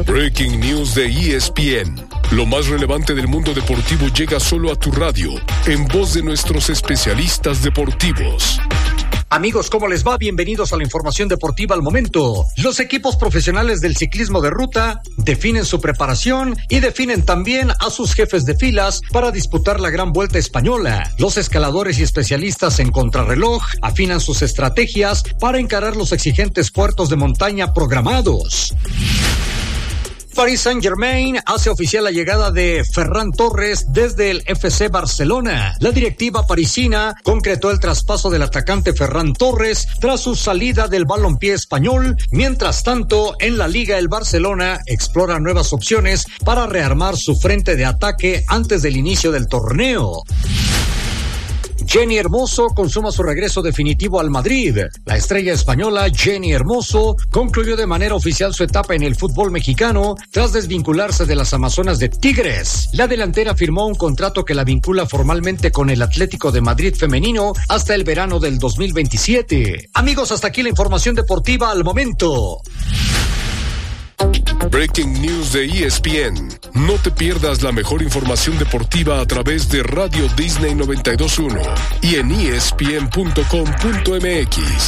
Breaking News de ESPN. Lo más relevante del mundo deportivo llega solo a tu radio, en voz de nuestros especialistas deportivos. Amigos, ¿cómo les va? Bienvenidos a la información deportiva al momento. Los equipos profesionales del ciclismo de ruta definen su preparación y definen también a sus jefes de filas para disputar la Gran Vuelta Española. Los escaladores y especialistas en contrarreloj afinan sus estrategias para encarar los exigentes puertos de montaña programados. Paris Saint-Germain hace oficial la llegada de Ferran Torres desde el FC Barcelona. La directiva parisina concretó el traspaso del atacante Ferran Torres tras su salida del balompié español. Mientras tanto, en la Liga el Barcelona explora nuevas opciones para rearmar su frente de ataque antes del inicio del torneo. Jenny Hermoso consuma su regreso definitivo al Madrid. La estrella española Jenny Hermoso concluyó de manera oficial su etapa en el fútbol mexicano tras desvincularse de las Amazonas de Tigres. La delantera firmó un contrato que la vincula formalmente con el Atlético de Madrid femenino hasta el verano del 2027. Amigos, hasta aquí la información deportiva al momento. Breaking News de ESPN. No te pierdas la mejor información deportiva a través de Radio Disney 92.1 y en ESPN.com.mx.